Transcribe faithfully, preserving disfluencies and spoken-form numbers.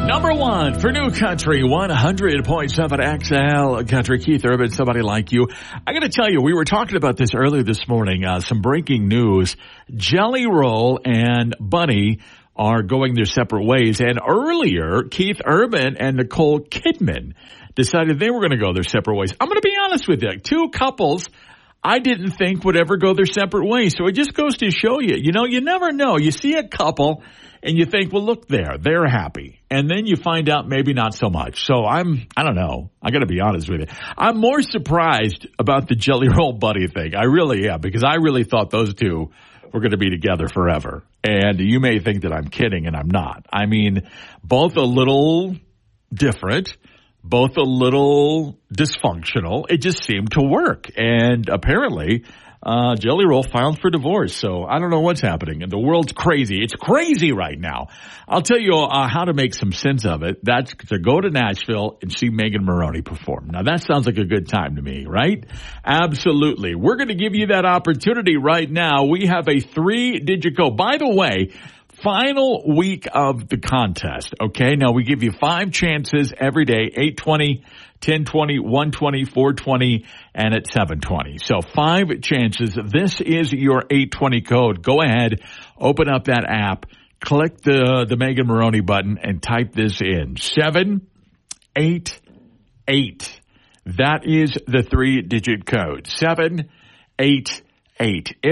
Number one for New Country, one hundred point seven X L Country. Keith Urban, Somebody Like You. I got to tell you, we were talking about this earlier this morning. Uh, some breaking news. Jelly Roll and Bunny are going their separate ways. And earlier, Keith Urban and Nicole Kidman decided they were going to go their separate ways. I'm going to be honest with you. Two couples I didn't think would ever go their separate ways. So it just goes to show you, you know, you never know. You see a couple and you think, well, look there, they're happy. And then you find out maybe not so much. So I'm, I don't know. I got to be honest with you. I'm more surprised about the Jelly Roll Buddy thing. I really am, because I really thought those two were going to be together forever. And you may think that I'm kidding, and I'm not. I mean, both a little different, both a little dysfunctional. It just seemed to work. And apparently, uh, Jelly Roll filed for divorce. So I don't know what's happening. And the world's crazy. It's crazy right now. I'll tell you uh, how to make some sense of it. That's to go to Nashville and see Megan Moroney perform. Now that sounds like a good time to me, right? Absolutely. We're going to give you that opportunity right now. We have a three-digit code. By the way, final week of the contest, okay? Now, we give you five chances every day, eight twenty, ten twenty, one twenty, four twenty, and at seven twenty. So five chances. This is your eight twenty code. Go ahead, open up that app, click the, the Megan Moroney button, and type this in. seven eight eight. That is the three-digit code. seven eight eight.